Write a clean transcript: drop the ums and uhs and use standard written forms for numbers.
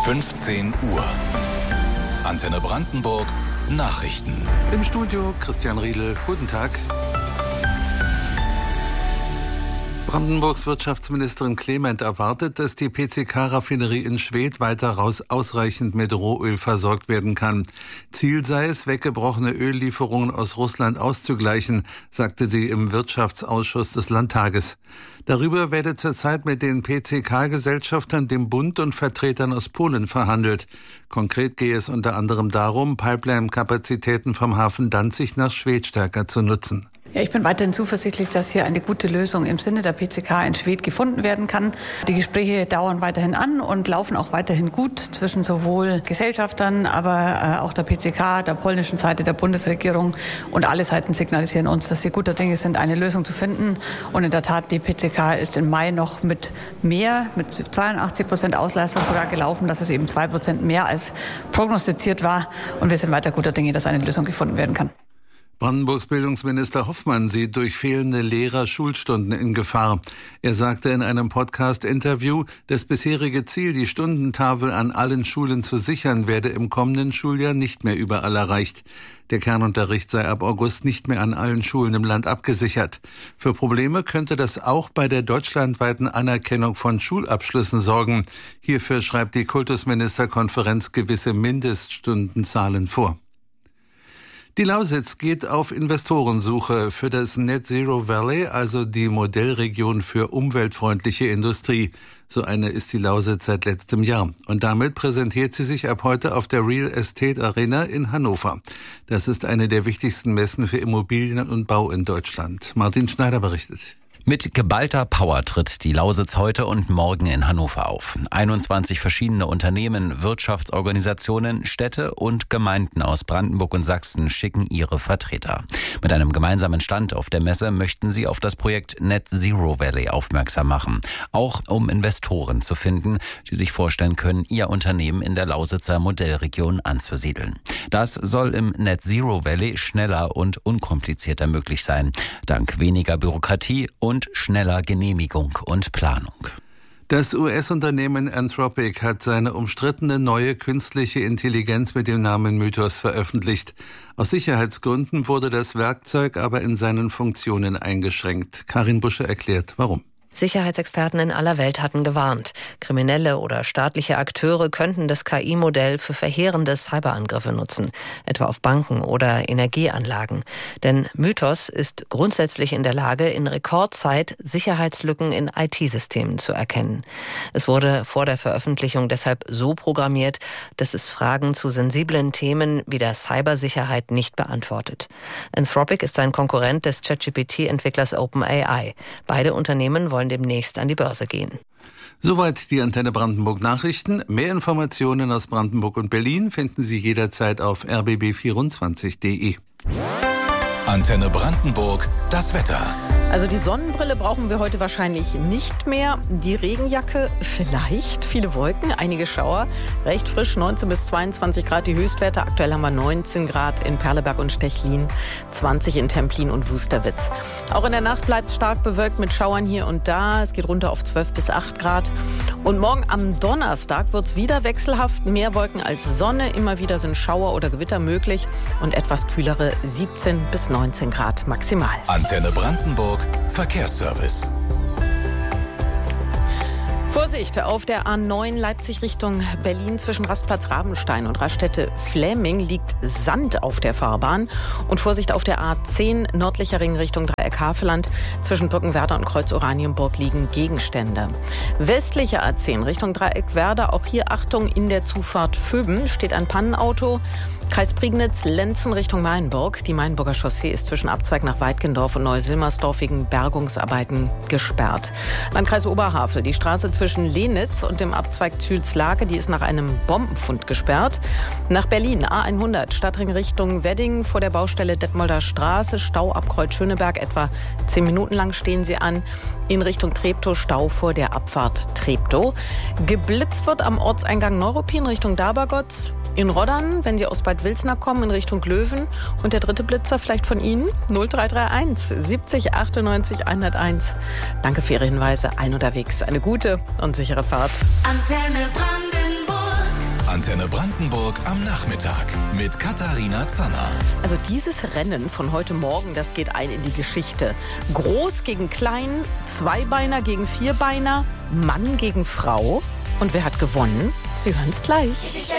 15 Uhr. Antenne Brandenburg Nachrichten. Im Studio Christian Riedel. Guten Tag. Brandenburgs Wirtschaftsministerin Clement erwartet, dass die PCK-Raffinerie in Schwedt weiter ausreichend mit Rohöl versorgt werden kann. Ziel sei es, weggebrochene Öllieferungen aus Russland auszugleichen, sagte sie im Wirtschaftsausschuss des Landtages. Darüber werde zurzeit mit den PCK-Gesellschaftern, dem Bund und Vertretern aus Polen verhandelt. Konkret gehe es unter anderem darum, Pipeline-Kapazitäten vom Hafen Danzig nach Schwedt stärker zu nutzen. Ja, ich bin weiterhin zuversichtlich, dass hier eine gute Lösung im Sinne der PCK in Schwedt gefunden werden kann. Die Gespräche dauern weiterhin an und laufen auch weiterhin gut zwischen sowohl Gesellschaftern, aber auch der PCK, der polnischen Seite, der Bundesregierung. Und alle Seiten signalisieren uns, dass sie guter Dinge sind, eine Lösung zu finden. Und in der Tat, die PCK ist im Mai noch mit 82% Auslastung sogar gelaufen. Das ist eben 2% mehr als prognostiziert war. Und wir sind weiter guter Dinge, dass eine Lösung gefunden werden kann. Brandenburgs Bildungsminister Hoffmann sieht durch fehlende Lehrer-Schulstunden in Gefahr. Er sagte in einem Podcast-Interview, das bisherige Ziel, die Stundentafel an allen Schulen zu sichern, werde im kommenden Schuljahr nicht mehr überall erreicht. Der Kernunterricht sei ab August nicht mehr an allen Schulen im Land abgesichert. Für Probleme könnte das auch bei der deutschlandweiten Anerkennung von Schulabschlüssen sorgen. Hierfür schreibt die Kultusministerkonferenz gewisse Mindeststundenzahlen vor. Die Lausitz geht auf Investorensuche für das Net Zero Valley, also die Modellregion für umweltfreundliche Industrie. So eine ist die Lausitz seit letztem Jahr. Und damit präsentiert sie sich ab heute auf der Real Estate Arena in Hannover. Das ist eine der wichtigsten Messen für Immobilien und Bau in Deutschland. Martin Schneider berichtet. Mit geballter Power tritt die Lausitz heute und morgen in Hannover auf. 21 verschiedene Unternehmen, Wirtschaftsorganisationen, Städte und Gemeinden aus Brandenburg und Sachsen schicken ihre Vertreter. Mit einem gemeinsamen Stand auf der Messe möchten sie auf das Projekt Net Zero Valley aufmerksam machen. Auch um Investoren zu finden, die sich vorstellen können, ihr Unternehmen in der Lausitzer Modellregion anzusiedeln. Das soll im Net Zero Valley schneller und unkomplizierter möglich sein, dank weniger Bürokratie und schneller Genehmigung und Planung. Das US-Unternehmen Anthropic hat seine umstrittene neue künstliche Intelligenz mit dem Namen Mythos veröffentlicht. Aus Sicherheitsgründen wurde das Werkzeug aber in seinen Funktionen eingeschränkt. Karin Busche erklärt, warum. Sicherheitsexperten in aller Welt hatten gewarnt. Kriminelle oder staatliche Akteure könnten das KI-Modell für verheerende Cyberangriffe nutzen, etwa auf Banken oder Energieanlagen. Denn Mythos ist grundsätzlich in der Lage, in Rekordzeit Sicherheitslücken in IT-Systemen zu erkennen. Es wurde vor der Veröffentlichung deshalb so programmiert, dass es Fragen zu sensiblen Themen wie der Cybersicherheit nicht beantwortet. Anthropic ist ein Konkurrent des ChatGPT-Entwicklers OpenAI. Beide Unternehmen wollen demnächst an die Börse gehen. Soweit die Antenne Brandenburg Nachrichten. Mehr Informationen aus Brandenburg und Berlin finden Sie jederzeit auf rbb24.de. Antenne Brandenburg, das Wetter. Also die Sonnenbrille brauchen wir heute wahrscheinlich nicht mehr. Die Regenjacke vielleicht. Viele Wolken, einige Schauer. Recht frisch, 19 bis 22 Grad die Höchstwerte. Aktuell haben wir 19 Grad in Perleberg und Stechlin, 20 in Templin und Wusterwitz. Auch in der Nacht bleibt es stark bewölkt mit Schauern hier und da. Es geht runter auf 12 bis 8 Grad. Und morgen am Donnerstag wird es wieder wechselhaft. Mehr Wolken als Sonne. Immer wieder sind Schauer oder Gewitter möglich. Und etwas kühlere 17 bis 19 Grad maximal. Antenne Brandenburg Verkehrsservice. Vorsicht, auf der A9 Leipzig Richtung Berlin zwischen Rastplatz Rabenstein und Raststätte Fläming liegt Sand auf der Fahrbahn. Und Vorsicht auf der A10 nördlicher Ring Richtung Dreieck Havelland zwischen Birkenwerder und Kreuz Oranienburg liegen Gegenstände. Westliche A10 Richtung Dreieck Werder, auch hier Achtung, in der Zufahrt Vöben steht ein Pannenauto. Kreis Prignitz, Lenzen Richtung Mayenburg. Die Mayenburger Chaussee ist zwischen Abzweig nach Weidgendorf und Neusilmersdorf wegen Bergungsarbeiten gesperrt. Landkreis Oberhavel, die Straße zwischen Lenitz und dem Abzweig Zühlslake, die ist nach einem Bombenfund gesperrt. Nach Berlin, A100, Stadtring Richtung Wedding, vor der Baustelle Detmolder Straße, Stau ab Kreuz Schöneberg, etwa 10 Minuten lang stehen sie an. In Richtung Treptow, Stau vor der Abfahrt Treptow. Geblitzt wird am Ortseingang Neuruppin Richtung Dabergotz. In Roddern, wenn Sie aus Bad Wilsner kommen, in Richtung Löwen. Und der dritte Blitzer vielleicht von Ihnen, 0331 70 98 101. Danke für Ihre Hinweise. Ein unterwegs. Eine gute und sichere Fahrt. Antenne Brandenburg. Antenne Brandenburg am Nachmittag mit Katharina Zanner. Also dieses Rennen von heute Morgen, das geht ein in die Geschichte. Groß gegen klein, Zweibeiner gegen Vierbeiner, Mann gegen Frau. Und wer hat gewonnen? Sie hören es gleich.